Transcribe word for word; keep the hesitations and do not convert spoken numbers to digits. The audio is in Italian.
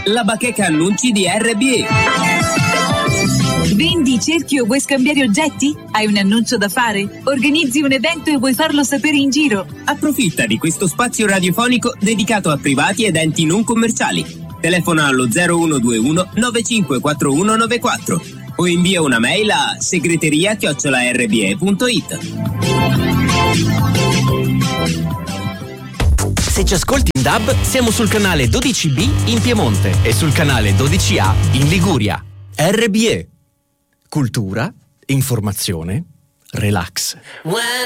La bacheca annunci di R B E. Vendi, cerchi o vuoi scambiare oggetti? Hai un annuncio da fare? Organizzi un evento e vuoi farlo sapere in giro? Approfitta di questo spazio radiofonico dedicato a privati ed enti non commerciali. Telefona allo zero uno due uno nove cinque quattro uno nove quattro o invia una mail a segreteria chiocciola r b e punto it. Se ci ascolti in D A B, siamo sul canale dodici B in Piemonte e sul canale dodici A in Liguria. R B E. Cultura, informazione, relax.